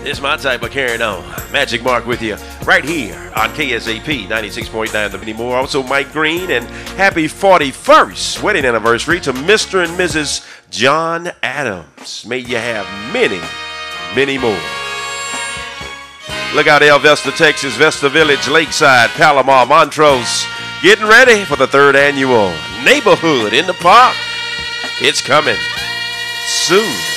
It's my type of carrying on. Magic Mark with you right here on KSAP 96.9 The Many More. Also Mike Green, and happy 41st wedding anniversary to Mr. and Mrs. John Adams. May you have many, many more. Look out, El Vesta, Texas, Vesta Village, Lakeside, Palomar, Montrose. Getting ready for the 3rd annual Neighborhood in the Park. It's coming soon.